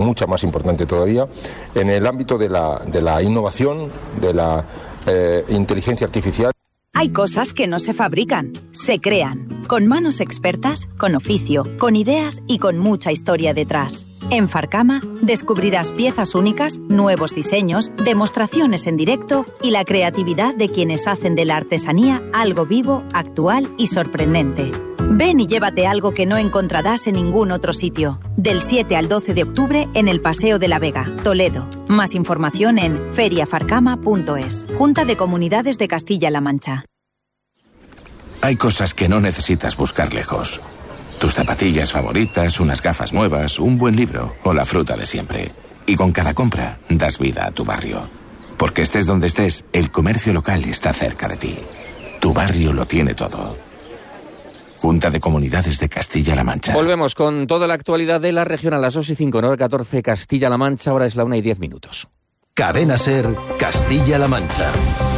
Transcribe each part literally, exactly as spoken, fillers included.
mucha más importante todavía, en el ámbito de la, de la innovación, de la eh, inteligencia artificial. Hay cosas que no se fabrican, se crean, con manos expertas, con oficio, con ideas y con mucha historia detrás. En Farcama descubrirás piezas únicas, nuevos diseños, demostraciones en directo y la creatividad de quienes hacen de la artesanía algo vivo, actual y sorprendente. Ven y llévate algo que no encontrarás en ningún otro sitio. Del siete al doce de octubre en el Paseo de la Vega, Toledo. Más información en feria farcama punto es. Junta de Comunidades de Castilla-La Mancha. Hay cosas que no necesitas buscar lejos. Tus zapatillas favoritas, unas gafas nuevas, un buen libro o la fruta de siempre. Y con cada compra das vida a tu barrio. Porque estés donde estés, el comercio local está cerca de ti. Tu barrio lo tiene todo. Junta de Comunidades de Castilla-La Mancha. Volvemos con toda la actualidad de la región a las dos y cinco, nueve catorce, Castilla-La Mancha. Ahora es la una y diez minutos. Cadena SER, Castilla-La Mancha.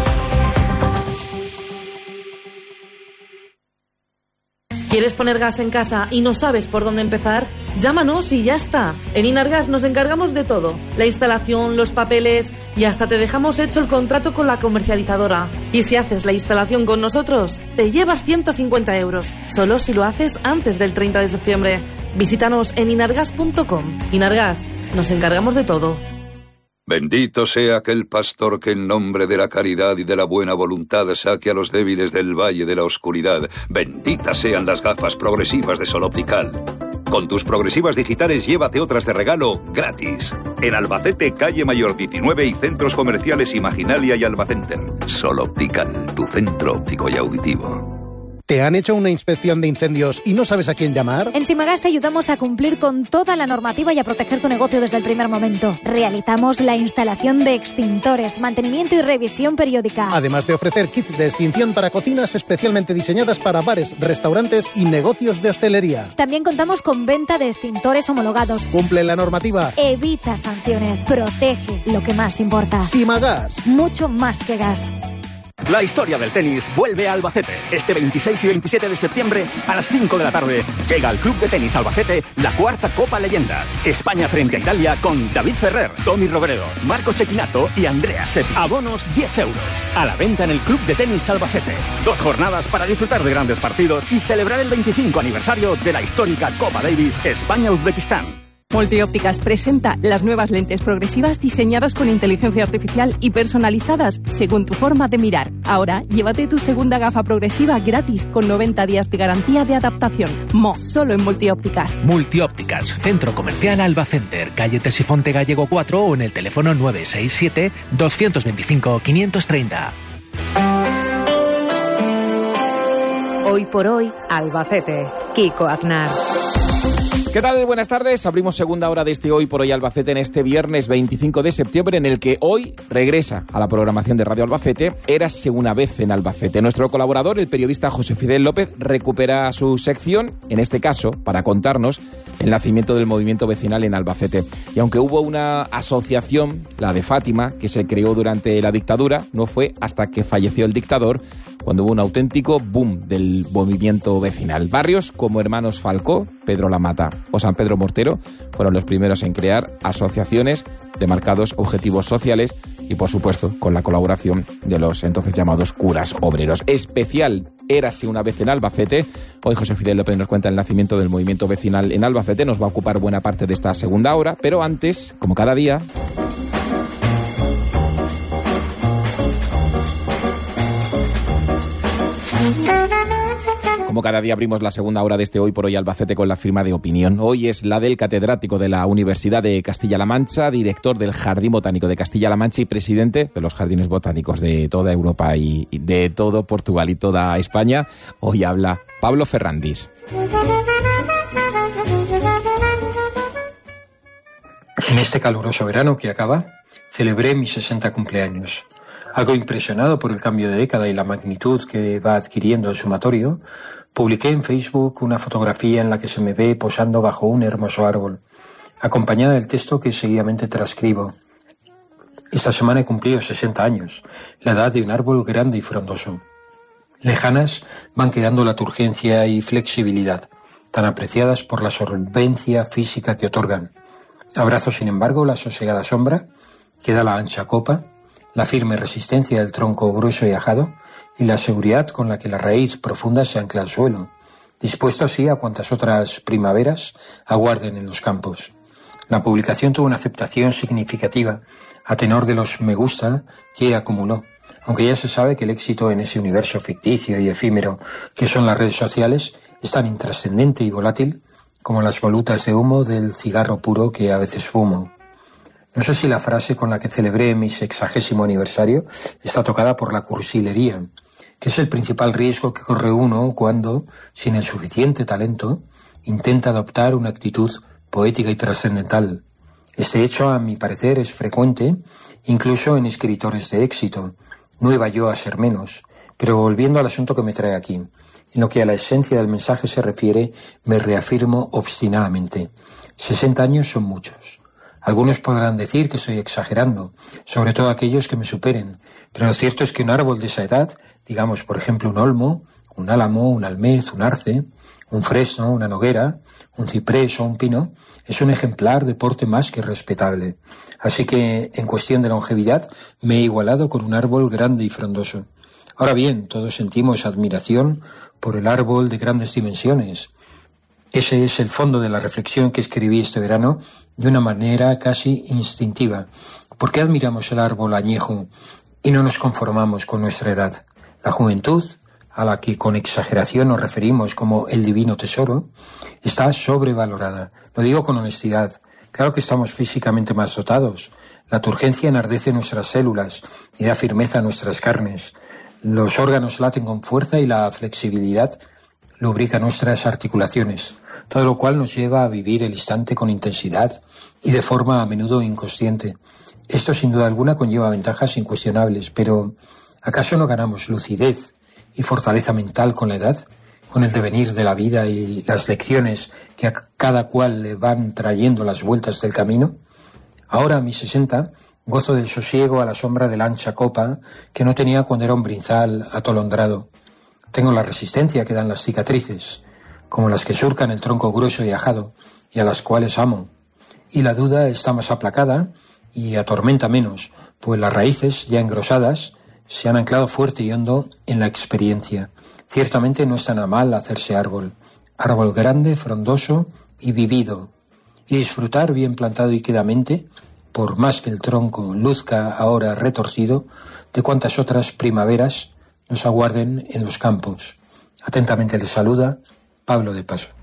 ¿Quieres poner gas en casa y no sabes por dónde empezar? Llámanos y ya está. En Inargas nos encargamos de todo. La instalación, los papeles y hasta te dejamos hecho el contrato con la comercializadora. Y si haces la instalación con nosotros, te llevas ciento cincuenta euros. Solo si lo haces antes del treinta de septiembre. Visítanos en inargas punto com. Inargas, nos encargamos de todo. Bendito sea aquel pastor que en nombre de la caridad y de la buena voluntad saque a los débiles del valle de la oscuridad. Benditas sean las gafas progresivas de Sol Optical. Con tus progresivas digitales llévate otras de regalo gratis. En Albacete, calle Mayor diecinueve y centros comerciales Imaginalia y Albacenter. Sol Optical, tu centro óptico y auditivo. ¿Te han hecho una inspección de incendios y no sabes a quién llamar? En Simagas te ayudamos a cumplir con toda la normativa y a proteger tu negocio desde el primer momento. Realizamos la instalación de extintores, mantenimiento y revisión periódica. Además de ofrecer kits de extinción para cocinas especialmente diseñadas para bares, restaurantes y negocios de hostelería. También contamos con venta de extintores homologados. Cumple la normativa. Evita sanciones. Protege lo que más importa. Simagas. Mucho más que gas. La historia del tenis vuelve a Albacete. Este veintiséis y veintisiete de septiembre a las cinco de la tarde llega al Club de Tenis Albacete la cuarta Copa Leyendas. España frente a Italia con David Ferrer, Tommy Robredo, Marco Cecchinato y Andrea Seppi. Abonos diez euros. A la venta en el Club de Tenis Albacete. Dos jornadas para disfrutar de grandes partidos y celebrar el veinticinco aniversario de la histórica Copa Davis España-Uzbekistán. Multiópticas presenta las nuevas lentes progresivas diseñadas con inteligencia artificial y personalizadas según tu forma de mirar. Ahora, llévate tu segunda gafa progresiva gratis con noventa días de garantía de adaptación. Mo, solo en Multiópticas. Multiópticas, Centro Comercial Albacenter, calle Tesifonte Gallego cuatro o en el teléfono nueve seis siete, dos dos cinco, cinco tres cero. Hoy por hoy, Albacete. Kiko Aznar. ¿Qué tal? Buenas tardes. Abrimos segunda hora de este Hoy por Hoy Albacete en este viernes veinticinco de septiembre, en el que hoy regresa a la programación de Radio Albacete Érase una vez en Albacete. Nuestro colaborador, el periodista José Fidel López, recupera su sección, en este caso, para contarnos el nacimiento del movimiento vecinal en Albacete. Y aunque hubo una asociación, la de Fátima, que se creó durante la dictadura, no fue hasta que falleció el dictador cuando hubo un auténtico boom del movimiento vecinal. Barrios como Hermanos Falcó, Pedro Lamata o San Pedro Mortero fueron los primeros en crear asociaciones de marcados objetivos sociales y, por supuesto, con la colaboración de los entonces llamados curas obreros. Especial Érase una vez en Albacete. Hoy José Fidel López nos cuenta el nacimiento del movimiento vecinal en Albacete. Nos va a ocupar buena parte de esta segunda hora, pero antes, como cada día... Como cada día abrimos la segunda hora de este Hoy por Hoy Albacete con la firma de opinión. Hoy es la del catedrático de la Universidad de Castilla-La Mancha, director del Jardín Botánico de Castilla-La Mancha y presidente de los jardines botánicos de toda Europa y de todo Portugal y toda España. Hoy habla Pablo Ferrandis. En este caluroso verano que acaba, celebré mis sesenta cumpleaños. Algo impresionado por el cambio de década y la magnitud que va adquiriendo el sumatorio, publiqué en Facebook una fotografía en la que se me ve posando bajo un hermoso árbol, acompañada del texto que seguidamente transcribo. Esta semana he cumplido sesenta años, la edad de un árbol grande y frondoso. Lejanas van quedando la turgencia y flexibilidad, tan apreciadas por la solvencia física que otorgan. Abrazo, sin embargo, la sosegada sombra que da la ancha copa, la firme resistencia del tronco grueso y ajado y la seguridad con la que la raíz profunda se ancla al suelo, dispuesto así a cuantas otras primaveras aguarden en los campos. La publicación tuvo una aceptación significativa a tenor de los me gusta que acumuló, aunque ya se sabe que el éxito en ese universo ficticio y efímero que son las redes sociales es tan intrascendente y volátil como las volutas de humo del cigarro puro que a veces fumo. No sé si la frase con la que celebré mi sexagésimo aniversario está tocada por la cursilería, que es el principal riesgo que corre uno cuando, sin el suficiente talento, intenta adoptar una actitud poética y trascendental. Este hecho, a mi parecer, es frecuente, incluso en escritores de éxito. No iba yo a ser menos, pero volviendo al asunto que me trae aquí, en lo que a la esencia del mensaje se refiere, me reafirmo obstinadamente. sesenta años son muchos. Algunos podrán decir que estoy exagerando, sobre todo aquellos que me superen, pero lo cierto es que un árbol de esa edad, digamos por ejemplo un olmo, un álamo, un almez, un arce, un fresno, una noguera, un ciprés o un pino, es un ejemplar de porte más que respetable. Así que, en cuestión de longevidad, me he igualado con un árbol grande y frondoso. Ahora bien, todos sentimos admiración por el árbol de grandes dimensiones. Ese es el fondo de la reflexión que escribí este verano de una manera casi instintiva. ¿Por qué admiramos el árbol añejo y no nos conformamos con nuestra edad? La juventud, a la que con exageración nos referimos como el divino tesoro, está sobrevalorada. Lo digo con honestidad. Claro que estamos físicamente más dotados. La turgencia enardece nuestras células y da firmeza a nuestras carnes. Los órganos laten con fuerza y la flexibilidad lubrica nuestras articulaciones, todo lo cual nos lleva a vivir el instante con intensidad y de forma a menudo inconsciente. Esto sin duda alguna conlleva ventajas incuestionables, pero ¿acaso no ganamos lucidez y fortaleza mental con la edad, con el devenir de la vida y las lecciones que a cada cual le van trayendo las vueltas del camino? Ahora, a mis sesenta, gozo del sosiego a la sombra de la ancha copa que no tenía cuando era un brinzal atolondrado. Tengo la resistencia que dan las cicatrices, como las que surcan el tronco grueso y ajado, y a las cuales amo. Y la duda está más aplacada y atormenta menos, pues las raíces, ya engrosadas, se han anclado fuerte y hondo en la experiencia. Ciertamente no está nada mal hacerse árbol. Árbol grande, frondoso y vivido. Y disfrutar bien plantado y quedamente, por más que el tronco luzca ahora retorcido, de cuantas otras primaveras nos aguarden en los campos. Atentamente les saluda Pablo de Paso.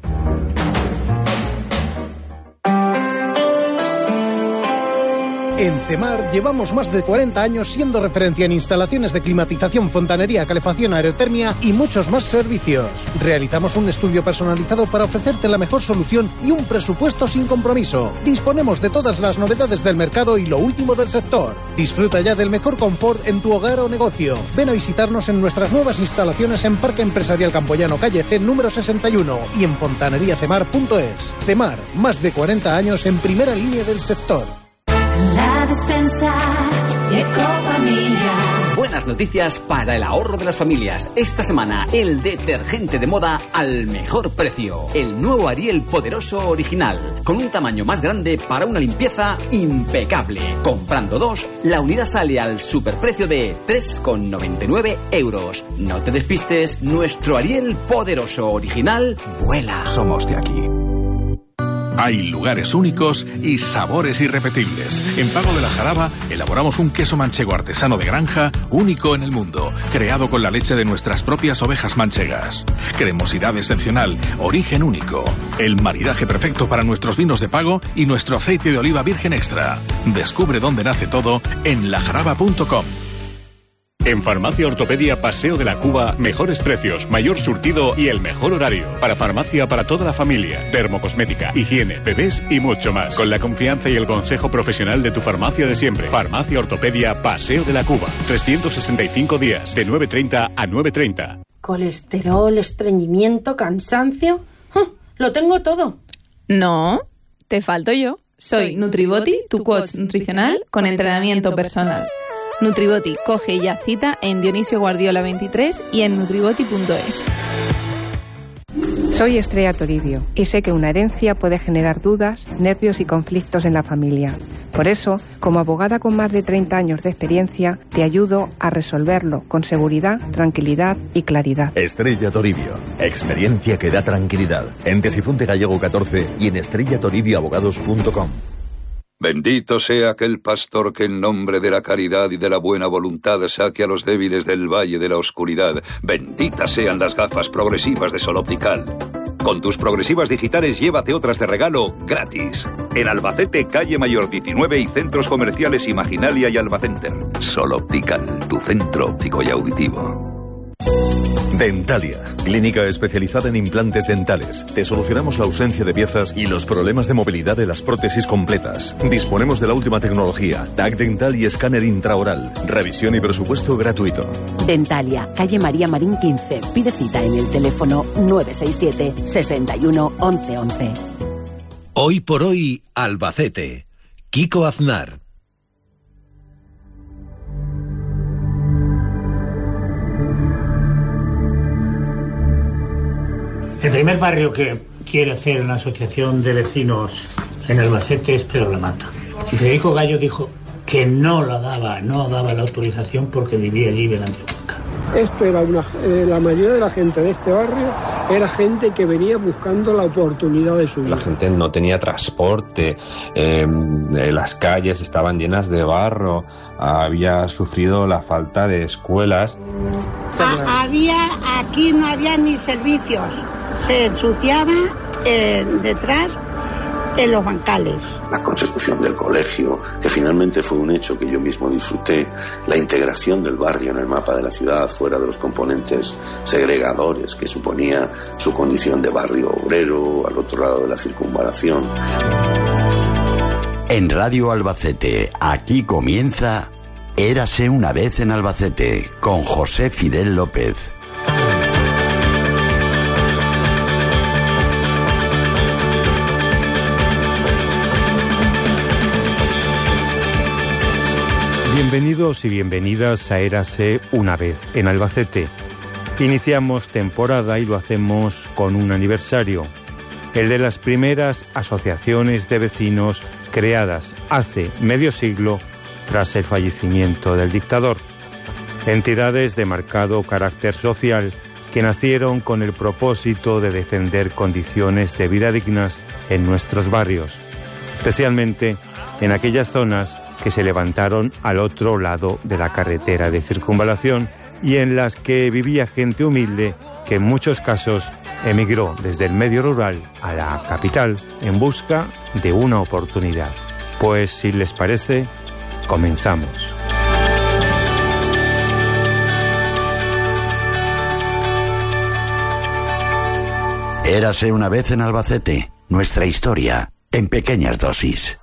En CEMAR llevamos más de cuarenta años siendo referencia en instalaciones de climatización, fontanería, calefacción, aerotermia y muchos más servicios. Realizamos un estudio personalizado para ofrecerte la mejor solución y un presupuesto sin compromiso. Disponemos de todas las novedades del mercado y lo último del sector. Disfruta ya del mejor confort en tu hogar o negocio. Ven a visitarnos en nuestras nuevas instalaciones en Parque Empresarial Campoyano, calle C, número sesenta y uno y en fontanería cemar punto es. CEMAR, más de cuarenta años en primera línea del sector. La despensa Ecofamilia. Buenas noticias para el ahorro de las familias. Esta semana, el detergente de moda al mejor precio. El nuevo Ariel Poderoso Original, con un tamaño más grande para una limpieza impecable. Comprando dos, la unidad sale al superprecio de tres con noventa y nueve euros. No te despistes, nuestro Ariel Poderoso Original vuela. Somos de aquí. Hay lugares únicos y sabores irrepetibles. En Pago de la Jaraba elaboramos un queso manchego artesano de granja único en el mundo, creado con la leche de nuestras propias ovejas manchegas. Cremosidad excepcional, origen único. El maridaje perfecto para nuestros vinos de Pago y nuestro aceite de oliva virgen extra. Descubre dónde nace todo en la jaraba punto com. En Farmacia Ortopedia Paseo de la Cuba, mejores precios, mayor surtido y el mejor horario. Para farmacia para toda la familia, dermocosmética, higiene, bebés y mucho más. Con la confianza y el consejo profesional de tu farmacia de siempre. Farmacia Ortopedia Paseo de la Cuba. trescientos sesenta y cinco días, de nueve treinta a nueve treinta. Colesterol, estreñimiento, cansancio... ¡Oh! ¡Lo tengo todo! No, te falto yo. Soy Nutribody, tu coach nutricional con entrenamiento personal. Nutribody, coge ya cita en Dionisio Guardiola veintitrés y en nutribody punto es. Soy Estrella Toribio y sé que una herencia puede generar dudas, nervios y conflictos en la familia. Por eso, como abogada con más de treinta años de experiencia, te ayudo a resolverlo con seguridad, tranquilidad y claridad. Estrella Toribio. Experiencia que da tranquilidad. En Tesifonte Gallego catorce y en estrella toribio abogados punto com. Bendito sea aquel pastor que en nombre de la caridad y de la buena voluntad saque a los débiles del valle de la oscuridad. Benditas sean las gafas progresivas de Sol Optical. Con tus progresivas digitales llévate otras de regalo gratis. En Albacete, calle Mayor diecinueve y centros comerciales Imaginalia y Albacenter. Sol Optical, tu centro óptico y auditivo. Dentalia, clínica especializada en implantes dentales. Te solucionamos la ausencia de piezas y los problemas de movilidad de las prótesis completas. Disponemos de la última tecnología, tag dental y escáner intraoral. Revisión y presupuesto gratuito. Dentalia, calle María Marín quince. Pide cita en el teléfono nueve seis siete, sesenta y uno, once once. Hoy por hoy, Albacete. Kiko Aznar. El primer barrio que quiere hacer una asociación de vecinos en Albacete es Pedro Lamata. Y Federico Gallo dijo que no la daba, no daba la autorización porque vivía allí delante de Huanca. Esto era una, eh, la mayoría de la gente de este barrio era gente que venía buscando la oportunidad de su vida. La gente no tenía transporte, eh, las calles estaban llenas de barro, había sufrido la falta de escuelas. A, había, aquí no había ni servicios, se ensuciaba eh, detrás en los bancales. La consecución del colegio, que finalmente fue un hecho que yo mismo disfruté, la integración del barrio en el mapa de la ciudad fuera de los componentes segregadores que suponía su condición de barrio obrero al otro lado de la circunvalación. En Radio Albacete, aquí comienza Érase una vez en Albacete, con José Fidel López. Bienvenidos y bienvenidas a Érase una vez en Albacete. Iniciamos temporada y lo hacemos con un aniversario, el de las primeras asociaciones de vecinos creadas hace medio siglo tras el fallecimiento del dictador. Entidades de marcado carácter social que nacieron con el propósito de defender condiciones de vida dignas en nuestros barrios, especialmente en aquellas zonas que se levantaron al otro lado de la carretera de circunvalación y en las que vivía gente humilde que en muchos casos emigró desde el medio rural a la capital en busca de una oportunidad. Pues si les parece, comenzamos. Érase una vez en Albacete, nuestra historia, en pequeñas dosis.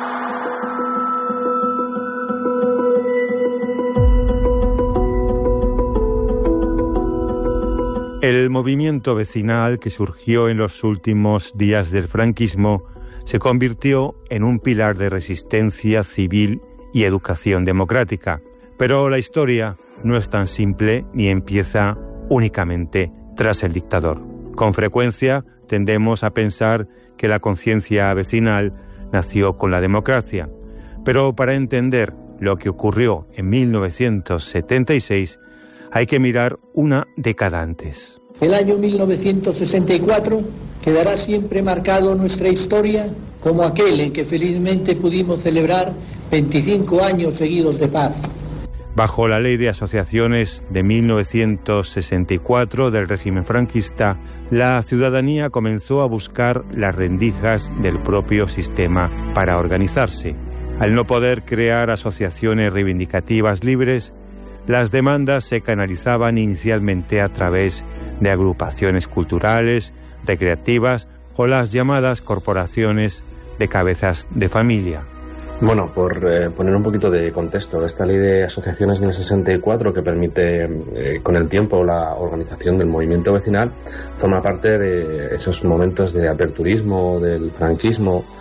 El movimiento vecinal que surgió en los últimos días del franquismo se convirtió en un pilar de resistencia civil y educación democrática. Pero la historia no es tan simple ni empieza únicamente tras el dictador. Con frecuencia tendemos a pensar que la conciencia vecinal nació con la democracia. Pero para entender lo que ocurrió en mil novecientos setenta y seis, hay que mirar una década antes. El año mil novecientos sesenta y cuatro quedará siempre marcado en nuestra historia como aquel en que felizmente pudimos celebrar veinticinco años seguidos de paz. Bajo la Ley de Asociaciones de mil novecientos sesenta y cuatro del régimen franquista, la ciudadanía comenzó a buscar las rendijas del propio sistema para organizarse. Al no poder crear asociaciones reivindicativas libres, las demandas se canalizaban inicialmente a través de agrupaciones culturales, recreativas o las llamadas corporaciones de cabezas de familia. Bueno, por eh, poner un poquito de contexto, esta ley de asociaciones del sesenta y cuatro que permite eh, con el tiempo la organización del movimiento vecinal forma parte de esos momentos de aperturismo del franquismo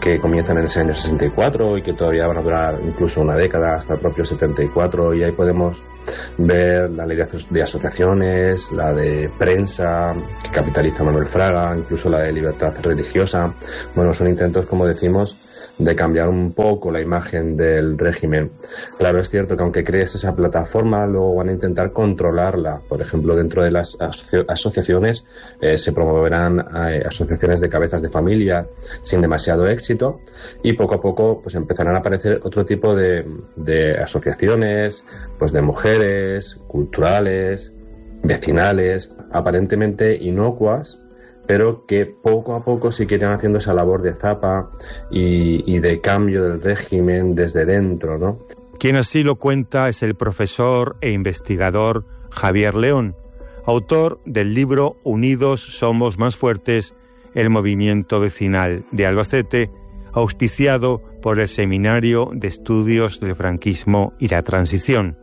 que comienzan en ese año sesenta y cuatro y que todavía van a durar incluso una década hasta el propio setenta y cuatro, y ahí podemos ver la ley de asociaciones, la de prensa que capitaliza Manuel Fraga, incluso la de libertad religiosa. Bueno, son intentos, como decimos, de cambiar un poco la imagen del régimen. Claro, es cierto que aunque crees esa plataforma, luego van a intentar controlarla. Por ejemplo, dentro de las asoci- asociaciones eh, se promoverán eh, asociaciones de cabezas de familia sin demasiado éxito, y poco a poco pues empezarán a aparecer otro tipo de, de asociaciones, pues de mujeres, culturales, vecinales, aparentemente inocuas, pero que poco a poco sí que irán haciendo esa labor de zapa y, y de cambio del régimen desde dentro, ¿no? Quien así lo cuenta es el profesor e investigador Javier León, autor del libro Unidos somos más fuertes, el movimiento vecinal de Albacete, auspiciado por el Seminario de Estudios del Franquismo y la Transición.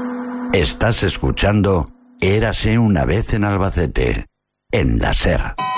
Estás escuchando Érase una vez en Albacete, en la SER.